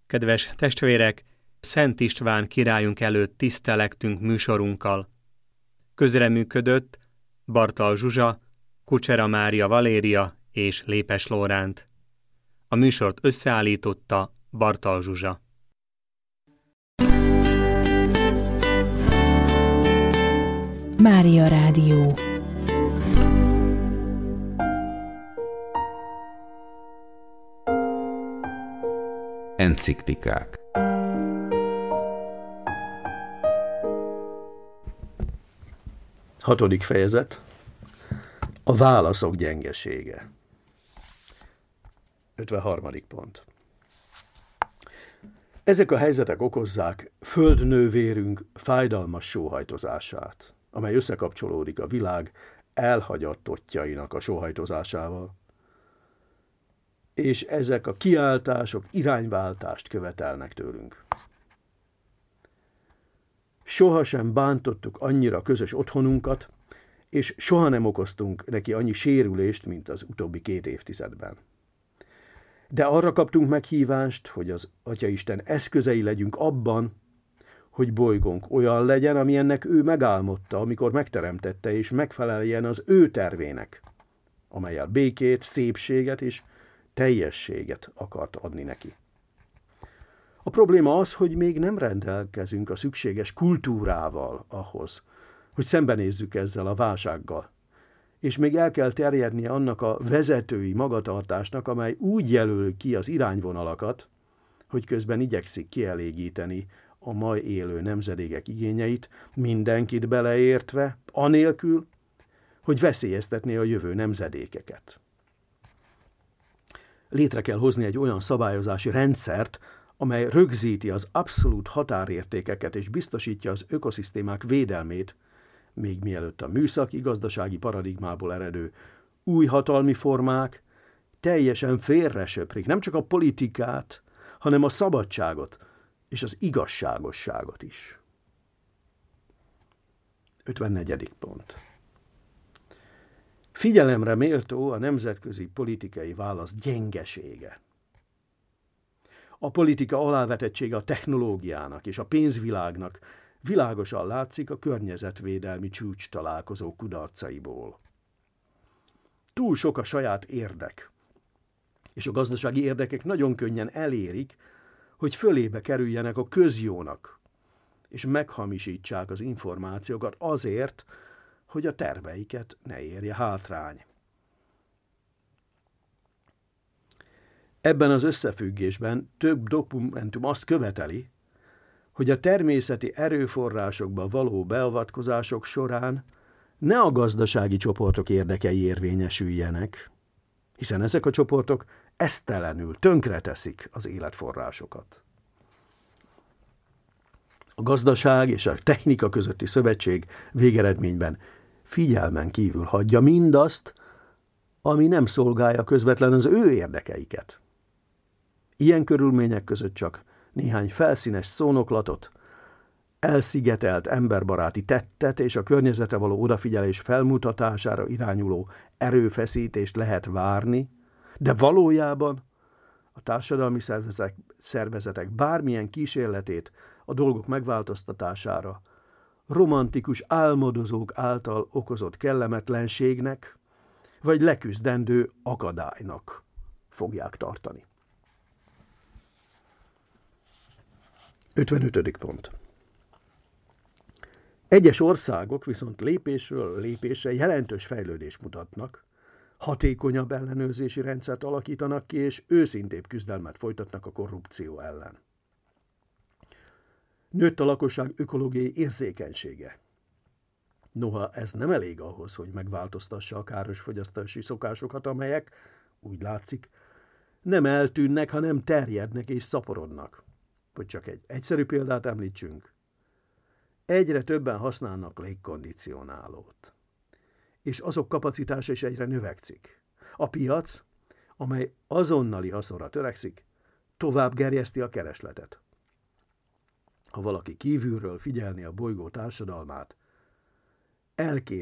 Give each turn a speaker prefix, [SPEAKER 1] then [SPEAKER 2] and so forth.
[SPEAKER 1] Kedves testvérek, Szent István királyunk előtt tisztelektünk műsorunkkal. Közreműködött Bartal Zsuzsa, Kucsera Mária Valéria és Lépes Lóránt. A műsort összeállította Bartal Zsuzsa.
[SPEAKER 2] Mária Rádió.
[SPEAKER 3] Enciklikák.
[SPEAKER 4] Hatodik fejezet. A válaszok gyengesége. 53. pont. Ezek a helyzetek okozzák földnővérünk fájdalmas sóhajtozását, amely összekapcsolódik a világ elhagyattotjainak a sóhajtozásával. És ezek a kiáltások irányváltást követelnek tőlünk. Sohasem bántottuk annyira közös otthonunkat, és soha nem okoztunk neki annyi sérülést, mint az utóbbi 2 évtizedben. De arra kaptunk meghívást, hogy az Atyaisten eszközei legyünk abban, hogy bolygónk olyan legyen, amilyennek ő megálmodta, amikor megteremtette, és megfeleljen az ő tervének, amellyel békét, szépséget és teljességet akart adni neki. A probléma az, hogy még nem rendelkezünk a szükséges kultúrával ahhoz, hogy szembenézzük ezzel a válsággal, és még el kell terjednie annak a vezetői magatartásnak, amely úgy jelöl ki az irányvonalakat, hogy közben igyekszik kielégíteni a mai élő nemzedékek igényeit, mindenkit beleértve, anélkül, hogy veszélyeztetné a jövő nemzedékeket. Létre kell hozni egy olyan szabályozási rendszert, amely rögzíti az abszolút határértékeket és biztosítja az ökoszisztémák védelmét, még mielőtt a műszaki-gazdasági paradigmából eredő új hatalmi formák teljesen félresöprik nem csak a politikát, hanem a szabadságot és az igazságosságot is. 54. pont. Figyelemre méltó a nemzetközi politikai válasz gyengesége. A politika alávetettsége a technológiának és a pénzvilágnak világosan látszik a környezetvédelmi csúcs találkozó kudarcaiból. Túl sok a saját érdek, és a gazdasági érdekek nagyon könnyen elérik, hogy fölébe kerüljenek a közjónak, és meghamisítsák az információkat azért, hogy a terveiket ne érje hátrány. Ebben az összefüggésben több dokumentum azt követeli, hogy a természeti erőforrásokba való beavatkozások során ne a gazdasági csoportok érdekei érvényesüljenek, hiszen ezek a csoportok esztelenül tönkreteszik az életforrásokat. A gazdaság és a technika közötti szövetség végeredményben figyelmen kívül hagyja mindazt, ami nem szolgálja közvetlen az ő érdekeiket. Ilyen körülmények között csak néhány felszínes szónoklatot, elszigetelt emberbaráti tettet és a környezetre való odafigyelés felmutatására irányuló erőfeszítést lehet várni, de valójában a társadalmi szervezetek bármilyen kísérletét a dolgok megváltoztatására romantikus álmodozók által okozott kellemetlenségnek vagy leküzdendő akadálynak fogják tartani. 55. pont. Egyes országok viszont lépésről lépésre jelentős fejlődést mutatnak, hatékonyabb ellenőrzési rendszert alakítanak ki, és őszintébb küzdelmet folytatnak a korrupció ellen. Nőtt a lakosság ökológiai érzékenysége. Noha ez nem elég ahhoz, hogy megváltoztassa a káros fogyasztási szokásokat, amelyek, úgy látszik, nem eltűnnek, hanem terjednek és szaporodnak. Hogy csak egy egyszerű példát említsünk. Egyre többen használnak légkondicionálót, és azok kapacitása is egyre növekszik. A piac, amely azonnali haszonra törekszik, tovább gerjeszti a keresletet. Ha valaki kívülről figyelni a bolygó társadalmát, elképzelhető,